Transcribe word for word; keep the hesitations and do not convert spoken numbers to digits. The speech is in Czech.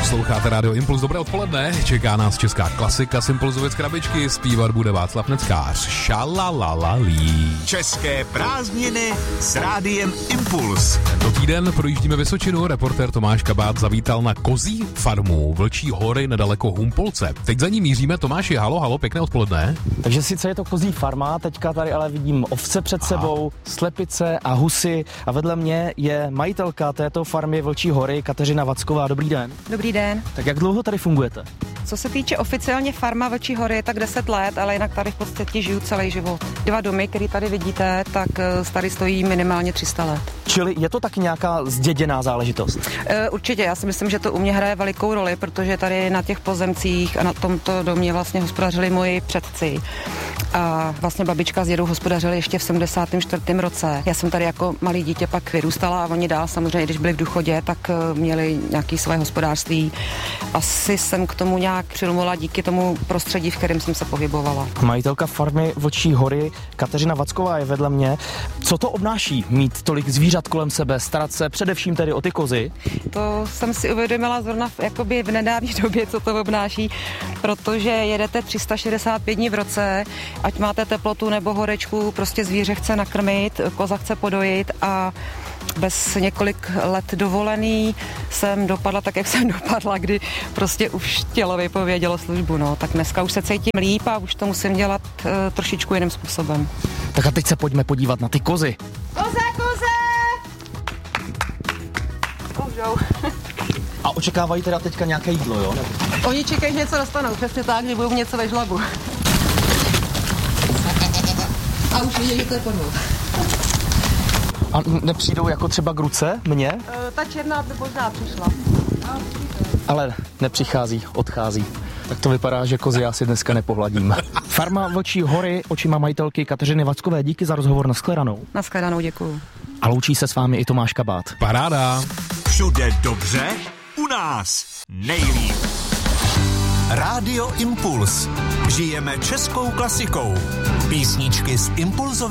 Posloucháte Radio Impuls, dobré odpoledne, čeká nás česká klasika z Impulzovec krabičky, zpívat bude Václav Neckář, šalalalálí. České prázdniny s Rádiem Impuls. Tento týden projíždíme Vysočinu, reportér Tomáš Kabát zavítal na kozí farmu Vlčí hory nedaleko Humpolce. Teď za ní míříme. Tomáši, halo, halo, pěkné odpoledne. Takže sice je to kozí farma, teďka tady ale vidím ovce před sebou, slepice a husy a vedle mě je majitelka této farmy Vlčí hory Kateřina Vacková. Dobrý den. Dobrý den. Tak jak dlouho tady fungujete? Co se týče oficiálně farma Vlčí hory, tak deset let, ale jinak tady v podstatě žiju celý život. Dva domy, které tady vidíte, tak tady stojí minimálně tři sta let. Čili je to taky nějaká zděděná záležitost? E, určitě, já si myslím, že to u mě hraje velikou roli, protože tady na těch pozemcích a na tomto domě vlastně hospodařili moji předci. A vlastně babička s dědou hospodařili ještě v sedmdesátém čtvrtém roce. Já jsem tady jako malý dítě pak vyrůstala a oni dál samozřejmě, když byli v důchodě, tak měli nějaké své hospodářství. Asi jsem k tomu nějak přilnula díky tomu prostředí, v kterém jsem se pohybovala. Majitelka farmy Vlčí hory Kateřina Vacková je vedle mě. Co to obnáší mít tolik zvířat kolem sebe, starat se především tedy o ty kozy? To jsem si uvědomila zrovna v, jakoby v nedávné době, co to obnáší, protože jedete tři sta šedesát pět dní v roce, ať máte teplotu nebo horečku, prostě zvíře chce nakrmit, koza chce podojit a bez několik let dovolený jsem dopadla tak, jak jsem dopadla, kdy prostě už tělo vypovědělo službu, no. Tak dneska už se cítím líp a už to musím dělat uh, trošičku jiným způsobem. Tak a teď se pojďme podívat na ty kozy. Koze, koze! Božou. A očekávají teda teďka nějaké jídlo, jo? Oni čekají, že něco dostanou, přesně tak, že budou něco ve žlabu. A už vidějí, že to je podvod. A nepřijdou jako třeba k ruce mně? E, ta černá by možná přišla. Ale nepřichází, odchází. Tak to vypadá, že kozy já si dneska nepohladím. Farma Vlčí hory očima majitelky Kateřiny Vackové. Díky za rozhovor, nashledanou. Nashledanou, děkuju. A loučí se s vámi i Tomáš Kabát. Paráda. Všude dobře, u nás nejlíp. Rádio Impuls. Žijeme českou klasikou. Písničky z Impulzových